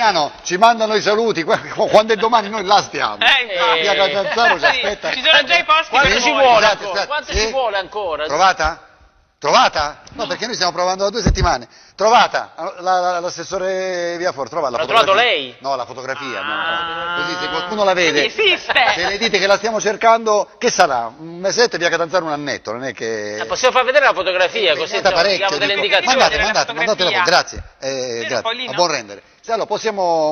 Damiano, ci mandano i saluti, quando è domani noi là stiamo. Via Catanzaro ci aspetta. Ci sono già i posti. Quanto ci vuole ancora? Quanto ci vuole ancora? Trovata? Trovata? No, perché noi stiamo provando da 2 settimane. Trovata? L'assessore Viafor, trova la fotografia. L'ha trovato lei? No, la fotografia. No. Così se qualcuno la vede. Esiste! Se le dite che la stiamo cercando, che sarà? Un mesetto, Via Catanzaro un annetto, non è che... Possiamo far vedere la fotografia, così parecchio, diamo delle dico. indicazioni. Mandatela, grazie. Poi lì A buon rendere. Sì, allora possiamo...